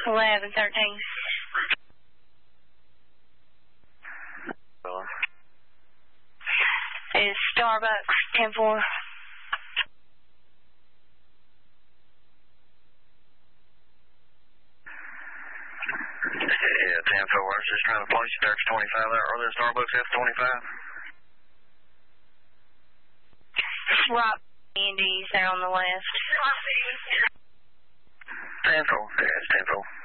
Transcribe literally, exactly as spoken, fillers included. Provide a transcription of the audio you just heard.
eleven thirteen. Is Starbucks ten four. Yeah, ten four. I was just trying to place you there for twenty-five. That earlier Starbucks F twenty-five. Rock Indies there on the left. ten four. Yeah, it's ten four.